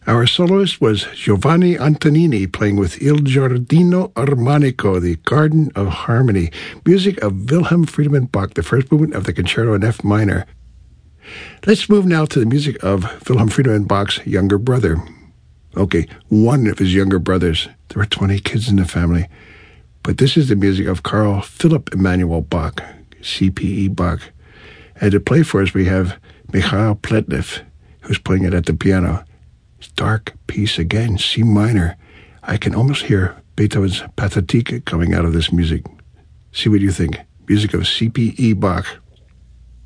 Our soloist was Giovanni Antonini playing with Il Giardino Armonico, the Garden of Harmony, music of Wilhelm Friedemann Bach, the first movement of the Concerto in F minor. Let's move now to the music of Wilhelm Friedemann Bach's younger brother. Okay, one of his younger brothers. There were 20 kids in the family. But this is the music of Carl Philipp Emanuel Bach, CPE Bach. And to play for us, we have Mikhail Pletnev, who's playing it at the piano. It's dark piece again, C minor. I can almost hear Beethoven's Pathetique coming out of this music. See what you think. Music of CPE Bach.